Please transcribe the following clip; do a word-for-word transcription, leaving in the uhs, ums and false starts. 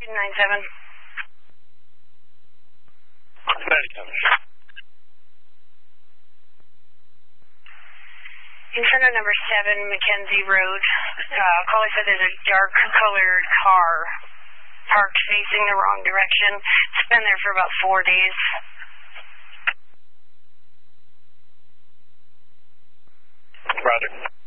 nine seven. In front of number seven, Mackenzie Road, uh, caller said there's a dark-colored car parked facing the wrong direction. It's been there for about four days. Roger.